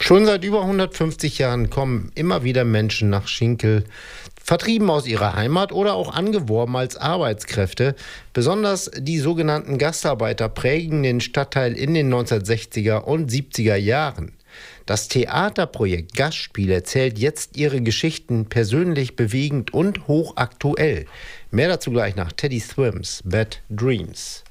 Schon seit über 150 Jahren kommen immer wieder Menschen nach Schinkel, vertrieben aus ihrer Heimat oder auch angeworben als Arbeitskräfte. Besonders die sogenannten Gastarbeiter prägen den Stadtteil in den 1960er und 70er Jahren. Das Theaterprojekt Gastspiel erzählt jetzt ihre Geschichten persönlich bewegend und hochaktuell. Mehr dazu gleich nach Teddy Swims Bad Dreams.